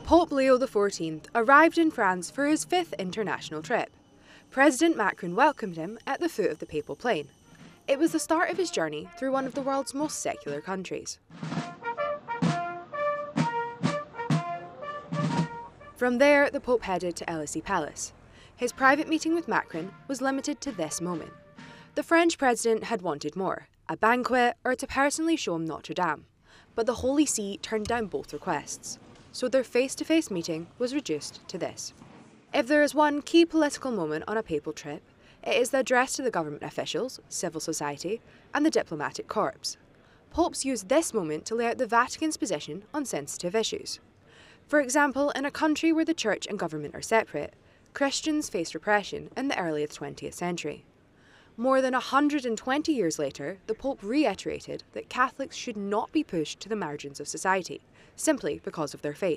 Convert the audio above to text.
Pope Leo XIV arrived in France for his 5th international trip. President Macron welcomed him at the foot of the Papal Plain. It was the start of his journey through one of the world's most secular countries. From there, the Pope headed to Élysée Palace. His private meeting with Macron was limited to this moment. The French president had wanted more, a banquet or to personally show him Notre Dame. But the Holy See turned down both requests, so their face-to-face meeting was reduced to this. If there is one key political moment on a papal trip, it is the address to the government officials, civil society, and the diplomatic corps. Popes use this moment to lay out the Vatican's position on sensitive issues. For example, in a country where the church and government are separate, Christians faced repression in the early 20th century. More than 120 years later, the Pope reiterated that Catholics should not be pushed to the margins of society, simply because of their faith.